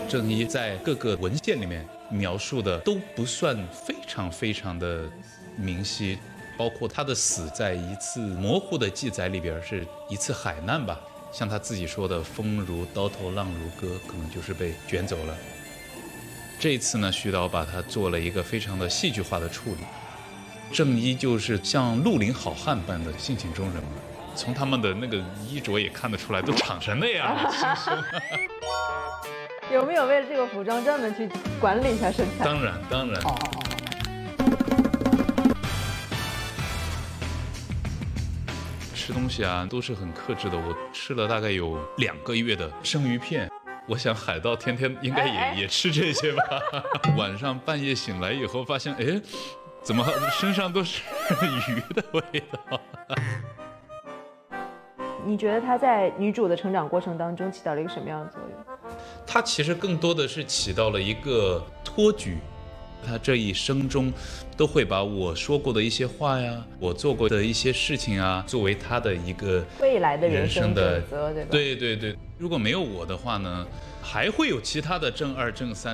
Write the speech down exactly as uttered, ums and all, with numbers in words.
郑一在各个文献里面描述的都不算非常非常的明晰，包括他的死在一次模糊的记载里边是一次海难吧，像他自己说的风如刀头浪如歌，可能就是被卷走了。这一次呢，徐导把它做了一个非常的戏剧化的处理，郑一就是像绿林好汉般的性情中人嘛，从他们的那个衣着也看得出来，都长成那样了，轻松。 有没有为了这个服装专门去管理一下身材？ 当然，当然。 哦吃东西啊，都是很克制的。我吃了大概有两个月的生鱼片，我想海盗天天应该也哎哎也吃这些吧。晚上半夜醒来以后，发现哎，怎么身上都是鱼的味道？ 你觉得她在女主的成长过程当中起到了一个什么样的作用？ 它其实更多的是起到了一个托举，他这一生中都会把我说过的一些话呀，我做过的一些事情啊，作为他的一个未来的人生的准则，对吧？ 对对对，如果没有我的话呢，还会有其他的正二正三。